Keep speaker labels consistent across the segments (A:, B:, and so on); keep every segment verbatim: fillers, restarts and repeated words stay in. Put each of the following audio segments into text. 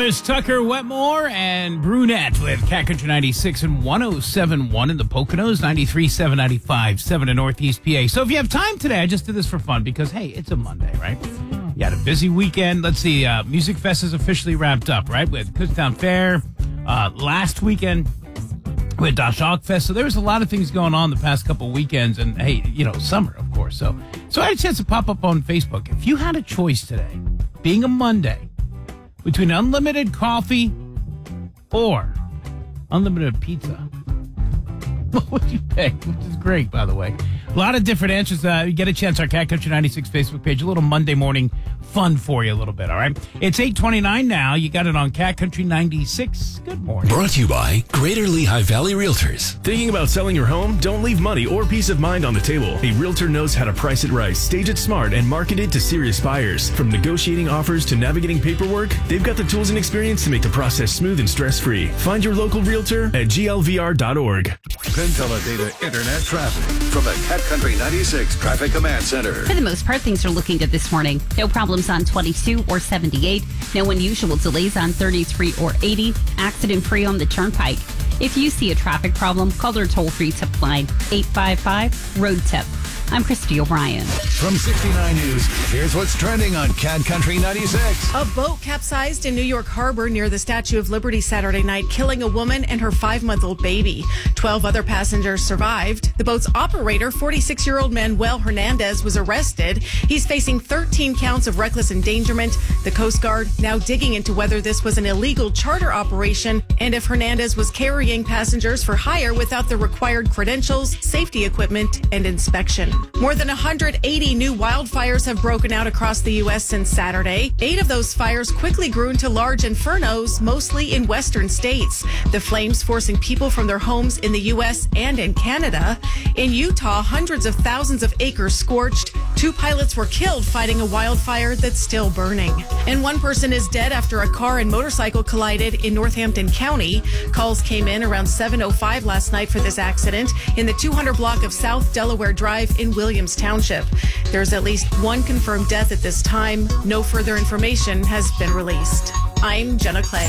A: there's Tucker Wetmore and Brunette with Cat Country ninety-six and one oh seven point one in the Poconos, ninety-three point seven, ninety-five point seven in Northeast P A. So if you have time today, I just did this for fun because, hey, it's a Monday, right? You had a busy weekend. Let's see, uh, Music Fest is officially wrapped up, right? With Kutztown Fair uh, last weekend with Dash Hawk Fest. So there was a lot of things going on the past couple weekends. And, hey, you know, summer, of course. So, so I had a chance to pop up on Facebook. If you had a choice today, being a Monday, between unlimited coffee or unlimited pizza, what would you pick? Which is great, by the way. A lot of different answers. Uh, you get a chance, our Cat Country ninety-six Facebook page. A little Monday morning fun for you a little bit, all right? It's eight twenty-nine now. You got it on Cat Country ninety-six. Good morning.
B: Brought to you by Greater Lehigh Valley Realtors.
C: Thinking about selling your home? Don't leave money or peace of mind on the table. A realtor knows how to price it right, stage it smart, and market it to serious buyers. From negotiating offers to navigating paperwork, they've got the tools and experience to make the process smooth and stress-free. Find your local realtor at G L V R dot org.
D: PenTeleData Internet traffic from the Cat Country ninety-six Traffic Command Center.
E: For the most part, things are looking good this morning. No problems on twenty-two or seventy-eight. No unusual delays on thirty-three or eighty. Accident-free on the Turnpike. If you see a traffic problem, call their toll-free tip line, eight five five, road tip. I'm Christy O'Brien.
D: From sixty-nine News, here's what's trending on Cat Country ninety-six.
F: A boat capsized in New York Harbor near the Statue of Liberty Saturday night, killing a woman and her five-month-old baby. Twelve other passengers survived. The boat's operator, forty-six-year-old Manuel Hernandez, was arrested. He's facing thirteen counts of reckless endangerment. The Coast Guard now digging into whether this was an illegal charter operation and if Hernandez was carrying passengers for hire without the required credentials, safety equipment, and inspection. More than one hundred eighty new wildfires have broken out across the U S since Saturday. Eight of those fires quickly grew into large infernos, mostly in western states. The flames forcing people from their homes in the U S and in Canada. In Utah, hundreds of thousands of acres scorched. Two pilots were killed fighting a wildfire that's still burning. And one person is dead after a car and motorcycle collided in Northampton County. Calls came in around seven oh five last night for this accident in the two hundred block of South Delaware Drive in Williams Township. There's at least one confirmed death at this time. No further information has been released. I'm Jenna Clay.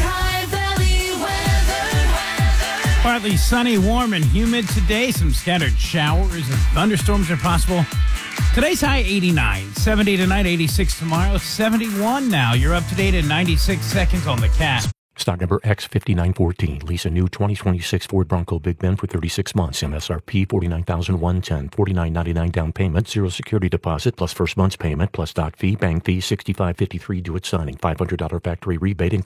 A: Partly sunny, warm, and humid today. Some scattered showers and thunderstorms are possible. Today's high eighty-nine, seventy tonight, eighty-six tomorrow, seventy-one now. You're up to date in ninety-six seconds on the Cat.
G: Stock number X fifty-nine fourteen. Lease a new twenty twenty-six Ford Bronco Big Bend for thirty-six months. M S R P forty-nine thousand one hundred ten dollars. forty-nine ninety-nine down payment. Zero security deposit plus first month's payment plus doc fee. Bank fee sixty-five fifty-three due at signing. five hundred dollars factory rebate.